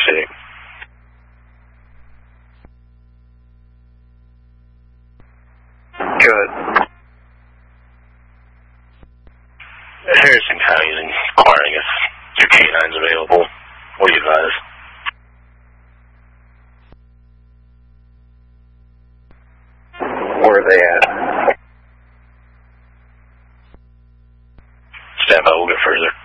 City. Good. Harrison County is inquiring if your K9's available. What do you advise? Where are they at? Stand by, we'll get further.